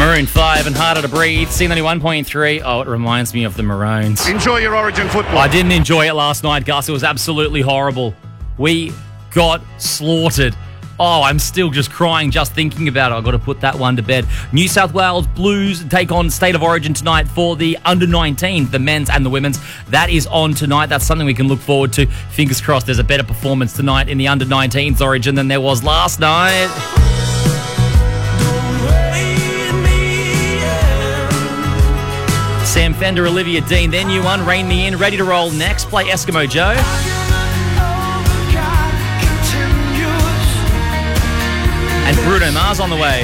Maroon 5 and Harder to Breathe, C91.3. Oh, it reminds me of the Maroons. Enjoy your Origin football. I didn't enjoy it last night, Gus. It was absolutely horrible. We got slaughtered. Oh, I'm still just crying just thinking about it. I've got to put that one to bed. New South Wales Blues take on State of Origin tonight for the under-19, the men's and the women's. That is on tonight. That's something we can look forward to. Fingers crossed there's a better performance tonight in the under-19s Origin than there was last night. Sam Fender, Olivia Dean, their new one, Rain Me In, ready to roll next. Play Eskimo Joe. And Bruno Mars on the way.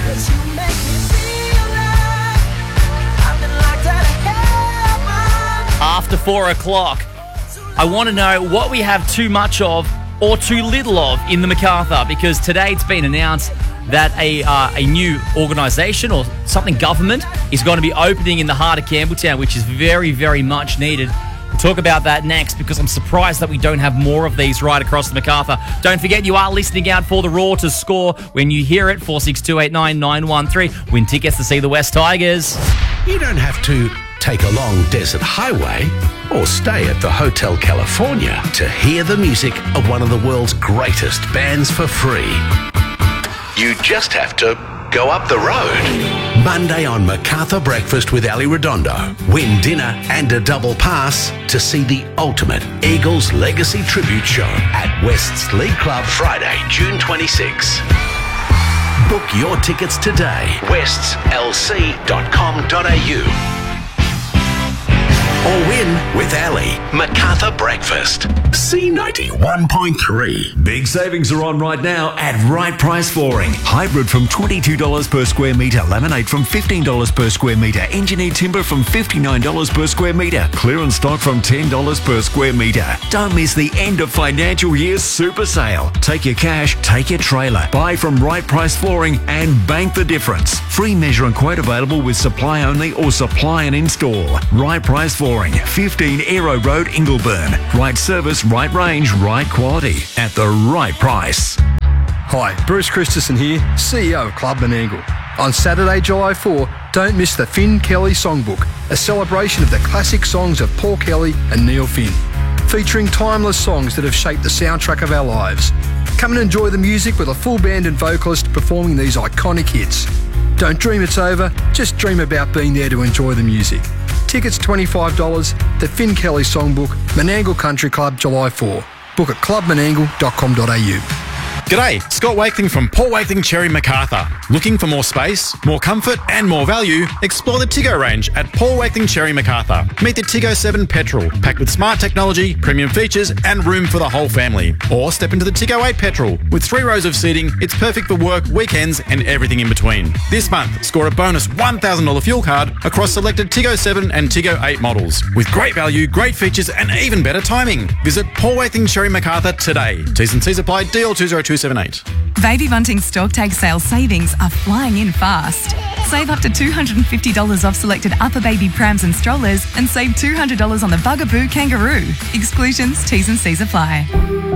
After 4 o'clock, I want to know what we have too much of or too little of in the Macarthur, because today it's been announced that a new organisation or something government is going to be opening in the heart of Campbelltown, which is very, very much needed. We'll talk about that next, because I'm surprised that we don't have more of these right across the Macarthur. Don't forget, you are listening out for the Raw to score. When you hear it, 46289 win tickets to see the West Tigers. You don't have to take a long desert highway or stay at the Hotel California to hear the music of one of the world's greatest bands for free. You just have to go up the road. Monday on Macarthur Breakfast with Ali Redondo. Win dinner and a double pass to see the ultimate Eagles Legacy Tribute Show at West's League Club Friday, June 26. Book your tickets today. westslc.com.au. Or win with Ali. Macarthur Breakfast. C91.3. Big savings are on right now at Right Price Flooring. Hybrid from $22 per square metre. Laminate from $15 per square metre. Engineered timber from $59 per square metre. Clearance stock from $10 per square metre. Don't miss the end of financial year super sale. Take your cash, take your trailer. Buy from Right Price Flooring and bank the difference. Free measure and quote available with supply only or supply and install. Right Price Flooring. 15 Aero Road, Ingleburn. Right service, right range, right quality at the right price. Hi, Bruce Christensen here, CEO of Club Menangle. On Saturday, July 4, don't miss the Finn Kelly Songbook, a celebration of the classic songs of Paul Kelly and Neil Finn, featuring timeless songs that have shaped the soundtrack of our lives. Come and enjoy the music with a full band and vocalist performing these iconic hits. Don't dream it's over, just dream about being there to enjoy the music. Tickets $25, the Finn Kelly Songbook, Menangle Country Club, July 4. Book at clubmenangle.com.au. G'day, Scott Wakeling from Paul Wakeling Cherry Macarthur. Looking for more space, more comfort and more value? Explore the Tiggo range at Paul Wakeling Cherry Macarthur. Meet the Tiggo 7 Petrol, packed with smart technology, premium features and room for the whole family. Or step into the Tiggo 8 Petrol. With 3 rows of seating, it's perfect for work, weekends and everything in between. This month, score a bonus $1,000 fuel card across selected Tiggo 7 and Tiggo 8 models. With great value, great features and even better timing. Visit Paul Wakeling Cherry Macarthur today. T's and C's apply. DL 20278. Baby Bunting stock take sale savings are flying in fast. Save up to $250 off selected upper baby prams and strollers and save $200 on the Bugaboo Kangaroo. Exclusions, T's and C's apply.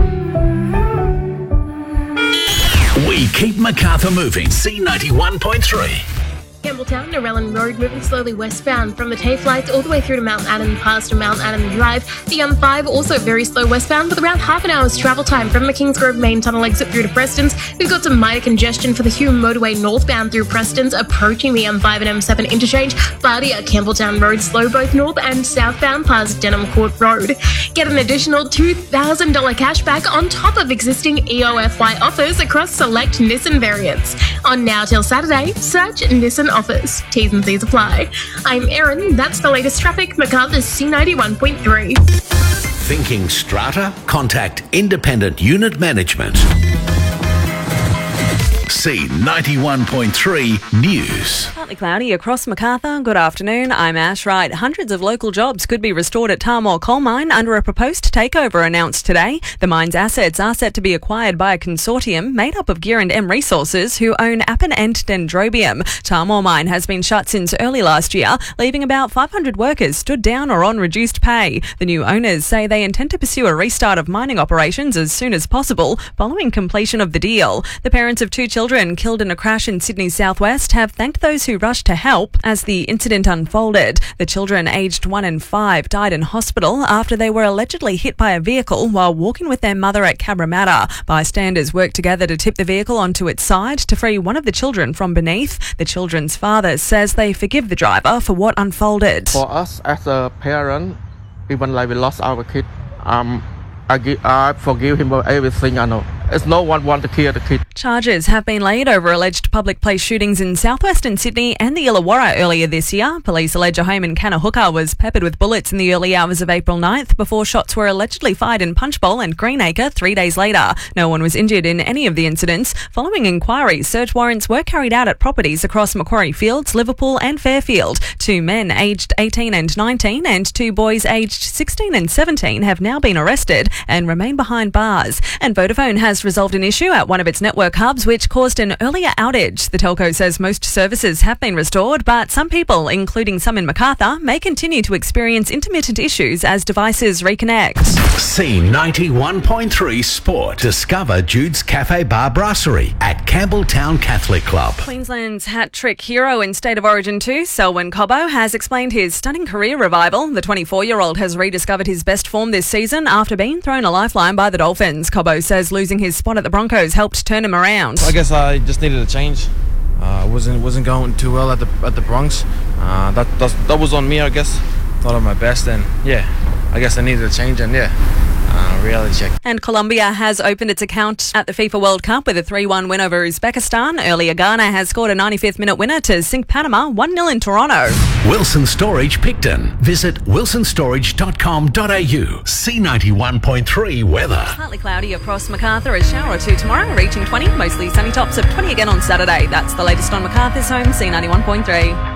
We keep Macarthur moving. C91.3. Campbelltown, Narellan Road, moving slowly westbound from the TAFE lights all the way through to Mount Adam past to Mount Adam Drive. The M5 also very slow westbound with around half an hour's travel time from the Kingsgrove main tunnel exit through to Preston's. We've got some minor congestion for the Hume motorway northbound through Preston's, approaching the M5 and M7 interchange. Bardia, Campbelltown Road slow both north and southbound past Denham Court Road. Get an additional $2,000 cashback on top of existing EOFY offers across select Nissan variants. On now till Saturday, search Nissan offers. T's and C's apply. I'm Erin. That's the latest traffic. Macarthur's C91.3. Thinking strata? Contact Independent Unit Management. C91.3 News. Partly cloudy across Macarthur. Good afternoon. I'm Ash Wright. Hundreds of local jobs could be restored at Tarmore Coal Mine under a proposed takeover announced today. The mine's assets are set to be acquired by a consortium made up of Gear & M Resources, who own Appin and Dendrobium. Tarmore Mine has been shut since early last year, leaving about 500 workers stood down or on reduced pay. The new owners say they intend to pursue a restart of mining operations as soon as possible following completion of the deal. The parents of 2 children children killed in a crash in Sydney's southwest have thanked those who rushed to help as the incident unfolded. The children, aged 1 and 5, died in hospital after they were allegedly hit by a vehicle while walking with their mother at Cabramatta. Bystanders worked together to tip the vehicle onto its side to free one of the children from beneath. The children's father says they forgive the driver for what unfolded. For us as a parent, even like we lost our kid, I forgive him for everything I know. It's no one want to kill the kid. Charges have been laid over alleged public place shootings in southwestern Sydney and the Illawarra earlier this year. Police allege a home in Canahuka was peppered with bullets in the early hours of April 9th before shots were allegedly fired in Punchbowl and Greenacre 3 days later. No one was injured in any of the incidents. Following inquiries, search warrants were carried out at properties across Macquarie Fields, Liverpool and Fairfield. 2 men aged 18 and 19 and 2 boys aged 16 and 17 have now been arrested and remain behind bars. And Vodafone has resolved an issue at one of its network hubs which caused an earlier outage. The telco says most services have been restored, but some people, including some in Macarthur, may continue to experience intermittent issues as devices reconnect. C91.3 Sport. Discover Jude's Cafe Bar Brasserie at Campbelltown Catholic Club. Queensland's hat-trick hero in State of Origin 2, Selwyn Cobbo, has explained his stunning career revival. The 24-year-old has rediscovered his best form this season after being thrown a lifeline by the Dolphins. Cobbo says losing his spot at the Broncos helped turn him around. I guess I just needed a change. Wasn't going too well at the Bronx. That was on me, I guess. Thought of my best, and I guess I needed a change, and reality check. And Colombia has opened its account at the FIFA World Cup with a 3-1 win over Uzbekistan. Earlier, Ghana has scored a 95th minute winner to sink Panama 1-0 in Toronto. Wilson Storage Picton. Visit wilsonstorage.com.au. C91.3 weather. Partly cloudy across Macarthur, a shower or two tomorrow, reaching 20. Mostly sunny, tops of 20 again on Saturday. That's the latest on Macarthur's home, C91.3.